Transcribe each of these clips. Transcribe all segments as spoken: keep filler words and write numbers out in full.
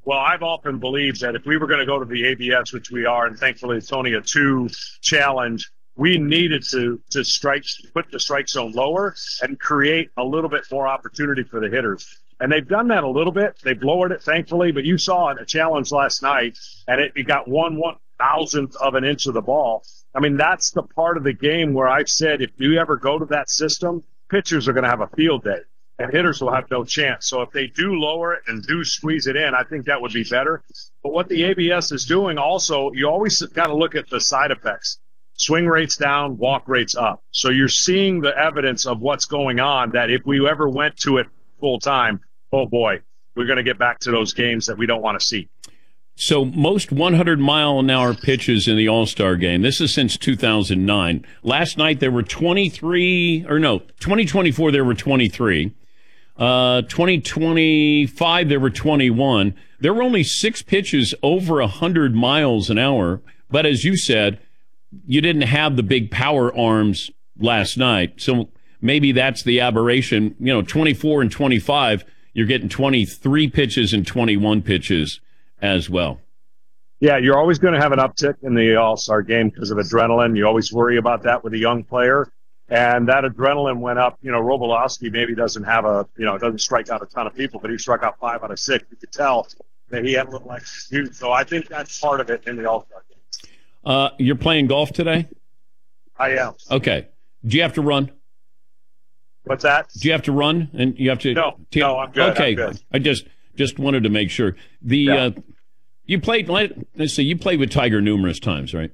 Well, I've often believed that if we were going to go to the A B S, which we are, and thankfully it's only a two challenge, we needed to to strike, put the strike zone lower and create a little bit more opportunity for the hitters. And they've done that a little bit. They've lowered it, thankfully. But you saw it, a challenge last night, and it, it got one one thousandth of an inch of the ball. I mean, that's the part of the game where I've said if you ever go to that system, pitchers are going to have a field day, and hitters will have no chance. So if they do lower it and do squeeze it in, I think that would be better. But what the A B S is doing also, you always got to look at the side effects. Swing rates down, walk rates up. So you're seeing the evidence of what's going on, that if we ever went to it full time, oh boy, we're going to get back to those games that we don't want to see. So most one hundred mile an hour pitches in the All-Star game. This is since two thousand nine. Last night there were twenty-three, or no, twenty twenty-four there were twenty-three. Uh, twenty twenty-five there were twenty-one. There were only six pitches over one hundred miles an hour. But as you said, you didn't have the big power arms last night. So maybe that's the aberration. You know, twenty-four and twenty-five, you're getting twenty-three pitches and twenty-one pitches as well. Yeah, you're always going to have an uptick in the All-Star game because of adrenaline. You always worry about that with a young player. And that adrenaline went up. You know, Robolowski maybe doesn't have a, you know, doesn't strike out a ton of people, but he struck out five out of six. You could tell that he had a little extra. So I think that's part of it in the All-Star game. Uh, you're playing golf today? I am. Okay. Do you have to run? What's that? Do you have to run? And you have to? No, t- no, I'm good. Okay. I'm good. I just just wanted to make sure. The yeah. uh, you played. Let's see. You played with Tiger numerous times, right?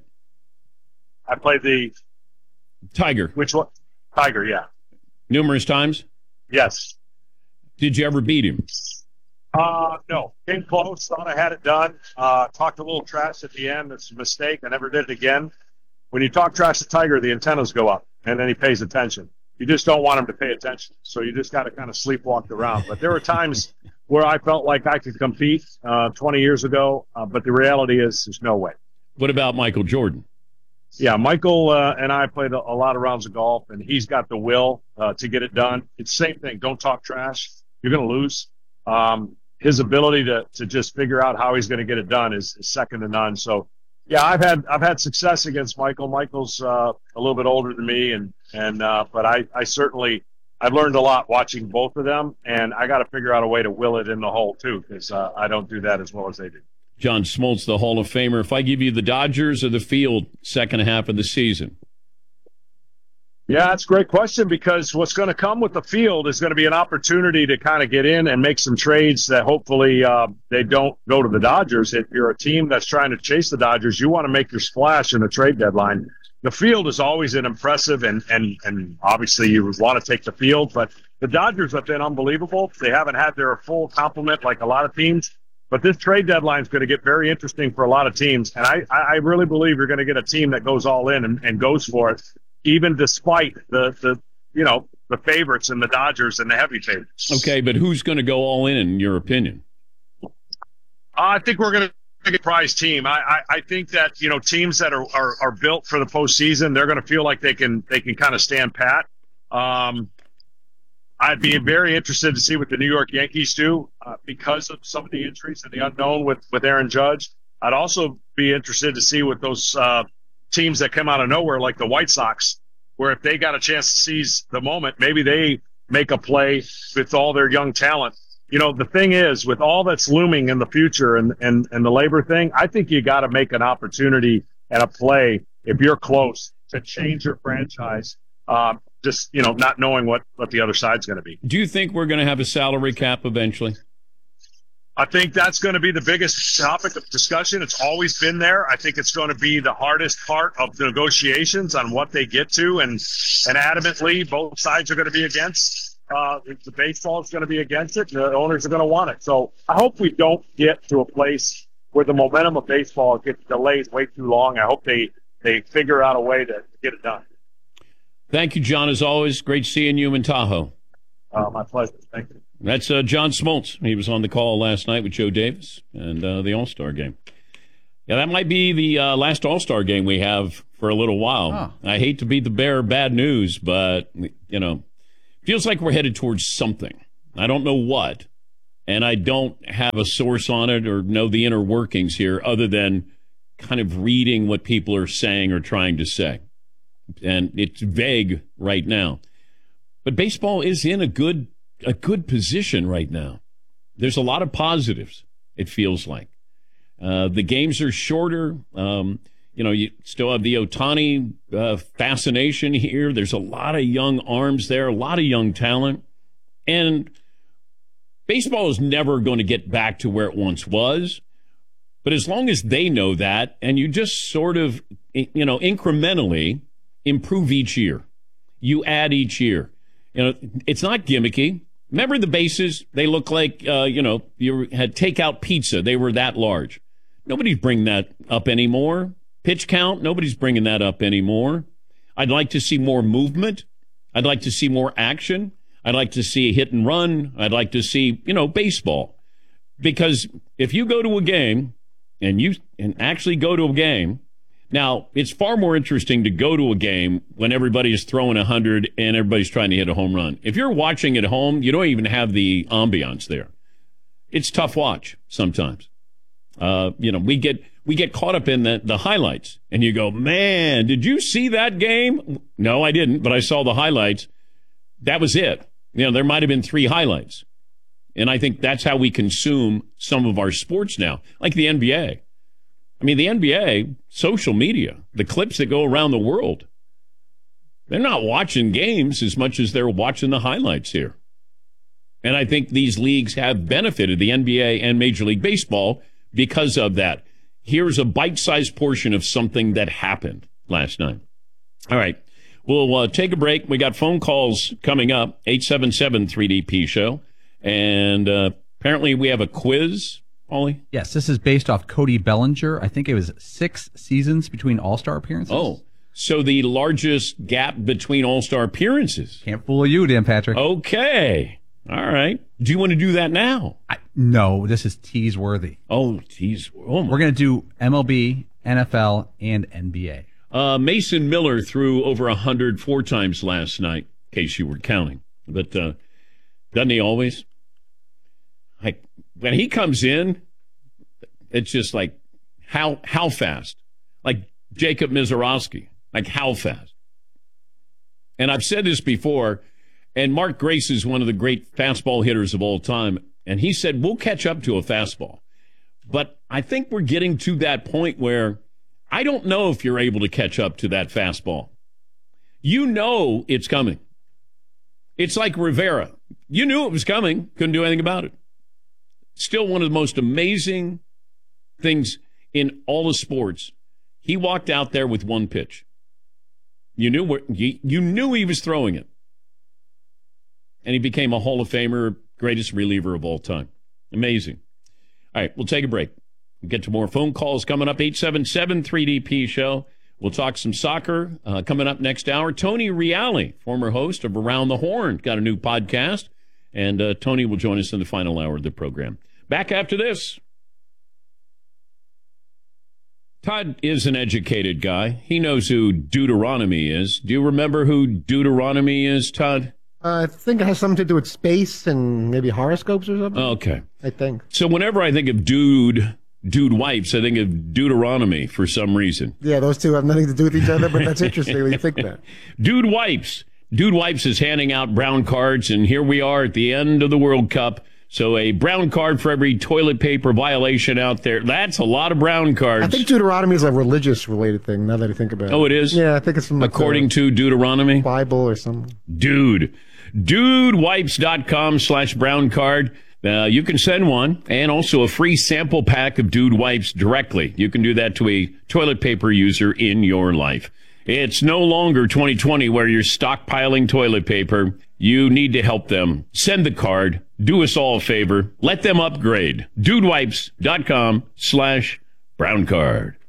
I played the Tiger. Which one? Tiger. Yeah. Numerous times. Yes. Did you ever beat him? Uh, no. Came close. Thought I had it done. Uh, talked a little trash at the end. It's a mistake. I never did it again. When you talk trash to Tiger, the antennas go up, and then he pays attention. You just don't want him to pay attention. So you just got to kind of sleepwalk around. But there were times where I felt like I could compete uh, twenty years ago, uh, but the reality is there's no way. What about Michael Jordan? Yeah, Michael uh, and I played a, a lot of rounds of golf, and he's got the will uh, to get it done. It's the same thing. Don't talk trash. You're going to lose. Um, his ability to to just figure out how he's going to get it done is, is second to none. So, yeah, I've had I've had success against Michael. Michael's uh, a little bit older than me, and and uh, but I, I certainly I've learned a lot watching both of them, and I got to figure out a way to will it in the hole too, because uh, I don't do that as well as they do. John Smoltz, the Hall of Famer. If I give you the Dodgers or the field second half of the season? Yeah, that's a great question, because what's going to come with the field is going to be an opportunity to kind of get in and make some trades that hopefully uh, they don't go to the Dodgers. If you're a team that's trying to chase the Dodgers, you want to make your splash in the trade deadline. The field is always an impressive, and, and, and obviously you want to take the field, but the Dodgers have been unbelievable. They haven't had their full complement like a lot of teams. But this trade deadline is going to get very interesting for a lot of teams. And I, I really believe you're going to get a team that goes all in and, and goes for it, even despite the, the, you know, the favorites and the Dodgers and the heavy favorites. Okay, but who's going to go all in, in your opinion? I think we're going to get a prize team. I, I, I think that, you know, teams that are, are, are built for the postseason, they're going to feel like they can, they can kind of stand pat. Um, I'd be very interested to see what the New York Yankees do uh, because of some of the injuries and the unknown with, with Aaron Judge. I'd also be interested to see what those uh, teams that come out of nowhere, like the White Sox, where if they got a chance to seize the moment, maybe they make a play with all their young talent. You know, the thing is, with all that's looming in the future and, and, and the labor thing, I think you got to make an opportunity and a play, if you're close, to change your franchise. Uh, just, you know, not knowing what, what the other side's going to be. Do you think we're going to have a salary cap eventually? I think that's going to be the biggest topic of discussion. It's always been there. I think it's going to be the hardest part of the negotiations on what they get to, and, and adamantly both sides are going to be against. Uh, the baseball is going to be against it, and the owners are going to want it. So I hope we don't get to a place where the momentum of baseball gets delayed way too long. I hope they, they figure out a way to get it done. Thank you, John. As always, great seeing you in Tahoe. Uh, my pleasure. Thank you. That's uh, John Smoltz. He was on the call last night with Joe Davis and uh, the All-Star game. Yeah, that might be the uh, last All-Star game we have for a little while. Huh. I hate to be the bearer of bad news, but, you know, feels like we're headed towards something. I don't know what, And I don't have a source on it or know the inner workings here other than kind of reading what people are saying or trying to say. And it's vague right now. But baseball is in a good a good position right now. There's a lot of positives, it feels like. Uh, the games are shorter. Um, you know, you still have the Ohtani uh, fascination here. There's a lot of young arms there, a lot of young talent. And baseball is never going to get back to where it once was. But as long as they know that, and you just sort of, you know, incrementally improve each year, you add each year. You know, it's not gimmicky. Remember the bases? They look like, uh, you know, you had takeout pizza. They were that large. Nobody's bringing that up anymore. Pitch count, nobody's bringing that up anymore. I'd like to see more movement. I'd like to see more action. I'd like to see a hit and run. I'd like to see, you know, baseball. Because if you go to a game and you and actually go to a game, now it's far more interesting to go to a game when everybody is throwing a hundred and everybody's trying to hit a home run. If you're watching at home, you don't even have the ambiance there. It's tough watch sometimes. Uh, you know, we get we get caught up in the, the highlights, and you go, man, did you see that game? No, I didn't, but I saw the highlights. That was it. You know, there might have been three highlights. And I think that's how we consume some of our sports now, like the N B A. I mean, the N B A, social media, the clips that go around the world, they're not watching games as much as they're watching the highlights here. And I think these leagues have benefited, the N B A and Major League Baseball, because of that. Here's a bite-sized portion of something that happened last night. All right. We'll uh, take a break. We got phone calls coming up, eight seven seven three D P show. And uh, apparently we have a quiz, Paulie? Yes, this is based off Cody Bellinger. I think it was six seasons between All-Star appearances. Oh, so the largest gap between All-Star appearances. Can't fool you, Dan Patrick. Okay. All right. Do you want to do that now? I, no, this is tease worthy. Oh, tease. Oh, We're going to do M L B, N F L, and N B A. Uh, Mason Miller threw over one hundred four times last night, in case you were counting. But uh, doesn't he always? Like, when he comes in, it's just like, how how fast? Like Jacob Mizorowski. Like, how fast? And I've said this before, and Mark Grace is one of the great fastball hitters of all time, and he said, we'll catch up to a fastball. But I think we're getting to that point where I don't know if you're able to catch up to that fastball. You know it's coming. It's like Rivera. You knew it was coming, couldn't do anything about it. Still one of the most amazing things in all the sports. He walked out there with one pitch. You knew where, you, you knew he was throwing it. And he became a Hall of Famer, greatest reliever of all time. Amazing. All right, we'll take a break. We'll get to more phone calls coming up, eight seven seven three D P show. We'll talk some soccer uh, coming up next hour. Tony Reale, former host of Around the Horn, got a new podcast. And uh, Tony will join us in the final hour of the program. Back after this. Todd is an educated guy. He knows who Deuteronomy is. Do you remember who Deuteronomy is, Todd? Uh, I think it has something to do with space and maybe horoscopes or something. Okay. I think. So whenever I think of dude, dude wipes, I think of Deuteronomy for some reason. Yeah, those two have nothing to do with each other, but that's interesting when you think that. Dude wipes. Dude Wipes is handing out brown cards, and here we are at the end of the World Cup. So a brown card for every toilet paper violation out there. That's a lot of brown cards. I think Deuteronomy is a religious-related thing, now that I think about it. Oh, it is? Yeah, I think it's from like according to Deuteronomy? Bible or something. Dude. Dudewipes.com slash brown card. Uh, you can send one, and also a free sample pack of Dude Wipes directly. You can do that to a toilet paper user in your life. It's no longer twenty twenty where you're stockpiling toilet paper. You need to help them. Send the card. Do us all a favor. Let them upgrade. Dudewipes.com slash brown card.